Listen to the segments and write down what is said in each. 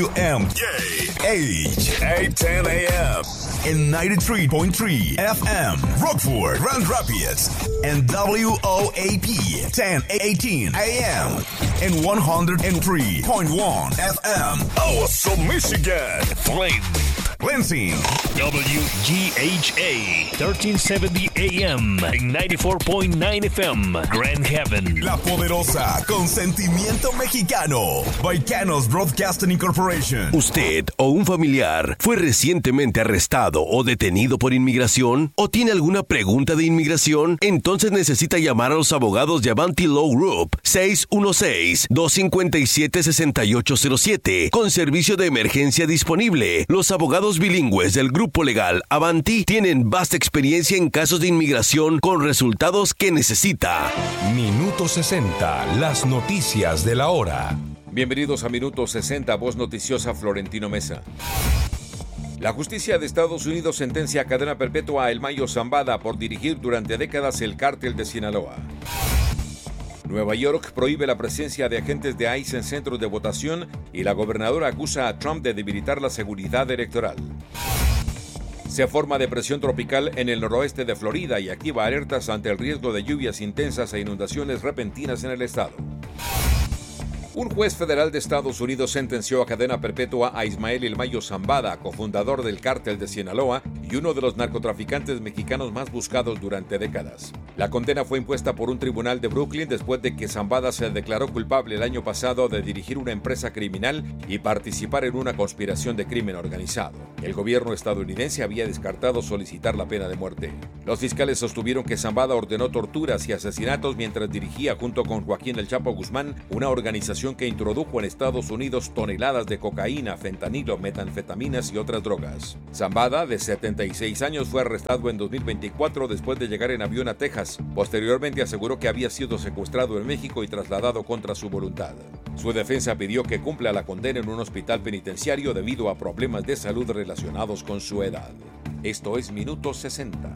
810 AM. And 93.3 FM. Rockford, Grand Rapids. And WOAP 1018 AM. And 103.1 FM. Awesome, Michigan. Flint. Lansing. WGHA 1370 AM and 94.9 FM. Grand Haven. La Poderosa, con sentimiento mexicano. Baicanos Broadcasting Incorporation. ¿Usted o un familiar fue recientemente arrestado o detenido por inmigración? ¿O tiene alguna pregunta de inmigración? Entonces necesita llamar a los abogados de Avanti Law Group 616-257-6807 con servicio de emergencia disponible. Los abogados bilingües del grupo legal Avanti tienen vasta experiencia en casos de inmigración con resultados que necesita. Minuto 60, las noticias de la hora. Bienvenidos a Minuto 60, voz noticiosa Florentino Mesa. La justicia de Estados Unidos sentencia a cadena perpetua a El Mayo Zambada por dirigir durante décadas el cártel de Sinaloa. Nueva York prohíbe la presencia de agentes de ICE en centros de votación y la gobernadora acusa a Trump de debilitar la seguridad electoral. Se forma depresión tropical en el noroeste de Florida y activa alertas ante el riesgo de lluvias intensas e inundaciones repentinas en el estado. Un juez federal de Estados Unidos sentenció a cadena perpetua a Ismael El Mayo Zambada, cofundador del cártel de Sinaloa y uno de los narcotraficantes mexicanos más buscados durante décadas. La condena fue impuesta por un tribunal de Brooklyn después de que Zambada se declaró culpable el año pasado de dirigir una empresa criminal y participar en una conspiración de crimen organizado. El gobierno estadounidense había descartado solicitar la pena de muerte. Los fiscales sostuvieron que Zambada ordenó torturas y asesinatos mientras dirigía junto con Joaquín El Chapo Guzmán una organización que introdujo en Estados Unidos toneladas de cocaína, fentanilo, metanfetaminas y otras drogas. Zambada, de 76 años, fue arrestado en 2024 después de llegar en avión a Texas. Posteriormente aseguró que había sido secuestrado en México y trasladado contra su voluntad. Su defensa pidió que cumpla la condena en un hospital penitenciario debido a problemas de salud relacionados con su edad. Esto es Minuto 60.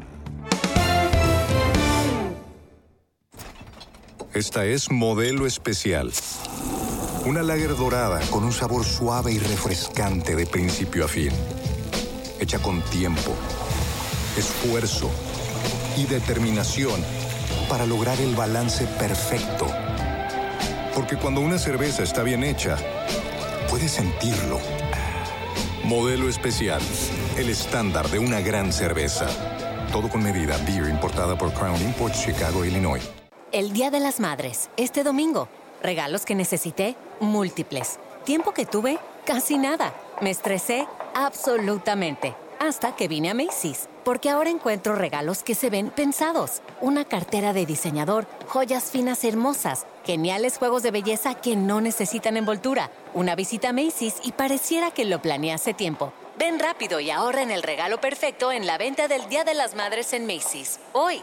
Esta es Modelo Especial. Una lager dorada con un sabor suave y refrescante de principio a fin. Hecha con tiempo, esfuerzo y determinación para lograr el balance perfecto. Porque cuando una cerveza está bien hecha, puedes sentirlo. Modelo Especial, el estándar de una gran cerveza. Todo con medida. Beer importada por Crown Imports, Chicago, Illinois. El Día de las Madres, este domingo. Regalos que necesité, múltiples. Tiempo que tuve, casi nada. Me estresé absolutamente. Hasta que vine a Macy's. Porque ahora encuentro regalos que se ven pensados. Una cartera de diseñador, joyas finas hermosas, geniales juegos de belleza que no necesitan envoltura. Una visita a Macy's y pareciera que lo planeé hace tiempo. Ven rápido y ahorra en el regalo perfecto en la venta del Día de las Madres en Macy's. Hoy.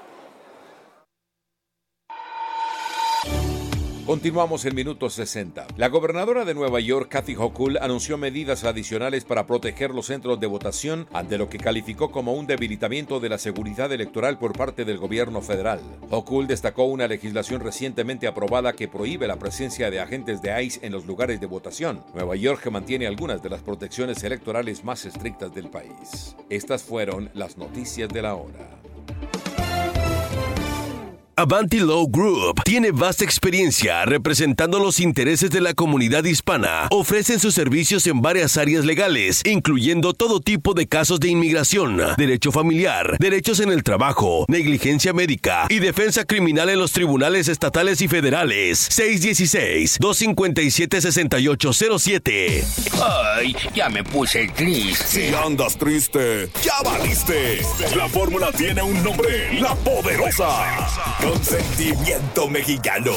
Continuamos en Minuto 60. La gobernadora de Nueva York, Kathy Hochul, anunció medidas adicionales para proteger los centros de votación ante lo que calificó como un debilitamiento de la seguridad electoral por parte del gobierno federal. Hochul destacó una legislación recientemente aprobada que prohíbe la presencia de agentes de ICE en los lugares de votación. Nueva York mantiene algunas de las protecciones electorales más estrictas del país. Estas fueron las noticias de la hora. Avanti Law Group tiene vasta experiencia representando los intereses de la comunidad hispana. Ofrecen sus servicios en varias áreas legales, incluyendo todo tipo de casos de inmigración, derecho familiar, derechos en el trabajo, negligencia médica y defensa criminal en los tribunales estatales y federales. 616-257-6807. Ay, ya me puse triste. Si andas triste, ya valiste. La fórmula tiene un nombre: La Poderosa. Con sentimiento mexicano.